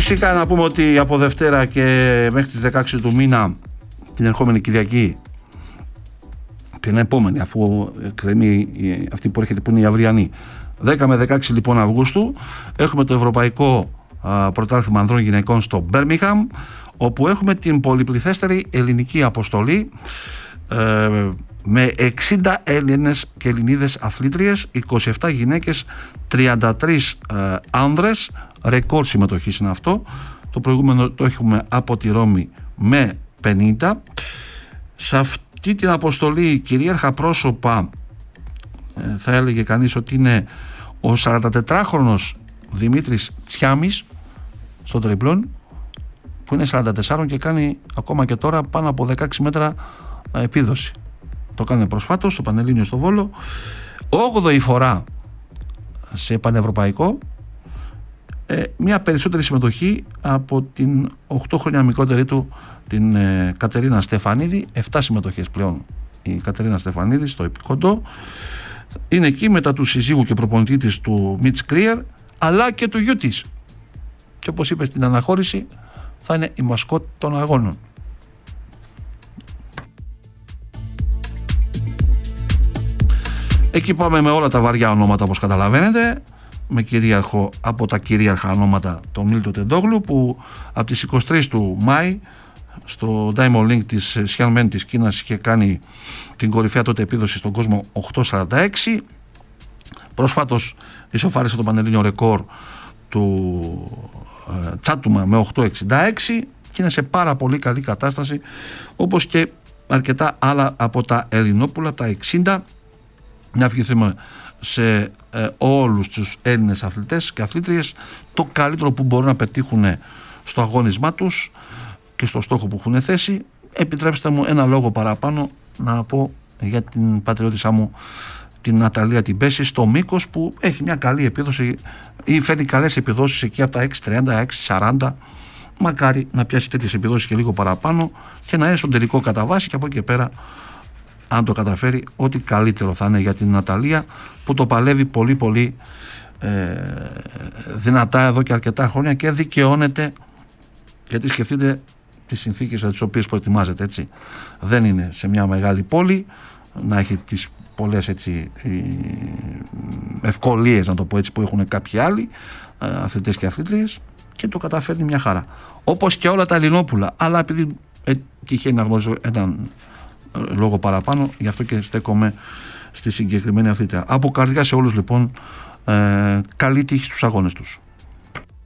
Φυσικά να πούμε ότι από Δευτέρα και μέχρι τις 16 του μήνα, την ερχόμενη Κυριακή, την επόμενη, αφού κρεμεί αυτή που έρχεται, που είναι η αυριανή, 10 με 16 λοιπόν Αυγούστου, έχουμε το Ευρωπαϊκό Πρωτάθλημα Ανδρών Γυναικών στο Μπέρμιγχαμ, όπου έχουμε την πολυπληθέστερη ελληνική αποστολή με 60 Έλληνες και Ελληνίδες αθλήτριες, 27 γυναίκες, 33 άνδρες. Ρεκόρ συμμετοχής είναι αυτό. Το προηγούμενο το έχουμε από τη Ρώμη με 50. Σε αυτή την αποστολή κυρίαρχα πρόσωπα θα έλεγε κανείς ότι είναι ο 44χρονος Δημήτρης Τσιάμης στο τριπλόν, που είναι 44 και κάνει ακόμα και τώρα πάνω από 16 μέτρα επίδοση. Το κάνει προσφάτως στο Πανελλήνιο στο Βόλο, 8η φορά σε πανευρωπαϊκό, μια περισσότερη συμμετοχή από την 8 χρόνια μικρότερη του την Κατερίνα Στεφανίδη, 7 συμμετοχές πλέον η Κατερίνα Στεφανίδη στο επικόντο. Είναι εκεί μετά του συζύγου και προπονητή της, του Μιτς Κρίερ, αλλά και του γιού της, και όπως είπε στην αναχώρηση θα είναι η μασκότ των αγώνων. Εκεί πάμε με όλα τα βαριά ονόματα, όπως καταλαβαίνετε, με κυρίαρχο από τα κυρίαρχα ονόματα τον Μίλτο Τεντόγλου, που από τις 23 του Μάη στο Diamond League της Xiamen της Κίνας είχε κάνει την κορυφαία τότε επίδοση στον κόσμο 8.46. Πρόσφατος ισοφάρισε το πανελλήνιο ρεκόρ του Τσάτουμα με 8.66 και είναι σε πάρα πολύ καλή κατάσταση, όπως και αρκετά άλλα από τα Ελληνόπουλα, τα 60. Να ευχηθούμε σε όλους τους Έλληνες αθλητές και αθλήτριες το καλύτερο που μπορούν να πετύχουν στο αγώνισμά τους και στο στόχο που έχουν θέσει. Επιτρέψτε μου ένα λόγο παραπάνω να πω για την πατριώτησά μου, την Ναταλία την Πέση, στο Μήκος, που έχει μια καλή επίδοση ή φέρνει καλές επιδόσεις εκεί από τα 6.30, 6.40. Μακάρι να πιάσει τέτοιες επιδόσεις και λίγο παραπάνω και να είναι στον τελικό κατά βάση, και από εκεί και πέρα, αν το καταφέρει, ό,τι καλύτερο θα είναι για την Ναταλία, που το παλεύει πολύ πολύ δυνατά εδώ και αρκετά χρόνια και δικαιώνεται, γιατί σκεφτείτε τις συνθήκες για τις οποίες προετοιμάζεται, έτσι. Δεν είναι σε μια μεγάλη πόλη να έχει τις πολλές έτσι ευκολίες, να το πω έτσι, που έχουν κάποιοι άλλοι αθλητές και αθλήτριες, και το καταφέρνει μια χαρά, όπως και όλα τα Ελληνόπουλα. Αλλά επειδή τυχαίνει να γνωρίζω έναν λόγο παραπάνω, γι' αυτό και στέκομαι στη συγκεκριμένη αθλήτρια. Από καρδιά σε όλους λοιπόν, καλή τύχη στους αγώνες τους.